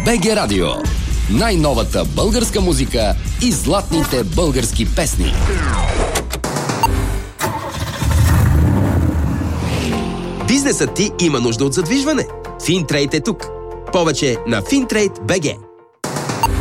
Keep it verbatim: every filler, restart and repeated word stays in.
би джи Радио. Най-новата българска музика и златните български песни. Бизнесът ти има нужда от задвижване. Финтрейд е тук. Повече на Финтрейд точка би джи.